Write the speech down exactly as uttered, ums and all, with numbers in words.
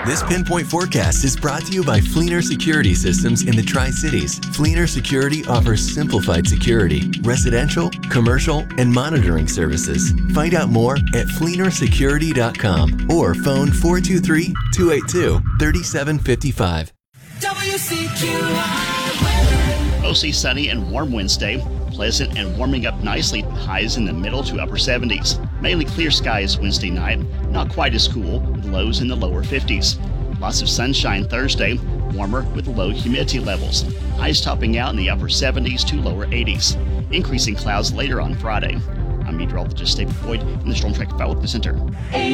This Pinpoint forecast is brought to you by Fleener Security Systems in the Tri-Cities. Fleener Security offers simplified security, residential, commercial, and monitoring services. Find out more at fleener security dot com or phone four two three, two eight two, three seven five five. W C Q I weather. Mostly sunny and warm Wednesday. Pleasant and warming up nicely. Highs in the middle to upper seventies. Mainly clear skies Wednesday night. Not quite as cool, with lows in the lower fifties. Lots of sunshine Thursday. Warmer with low humidity levels. Highs topping out in the upper seventies to lower eighties. Increasing clouds later on Friday. I'm meteorologist David Boyd in the Storm Track Weather Center.